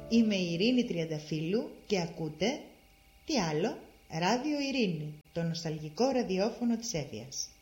Είμαι η Ειρήνη Τριανταφύλλου και ακούτε, τι άλλο, Ράδιο Ειρήνη, το νοσταλγικό ραδιόφωνο της Εύβοιας.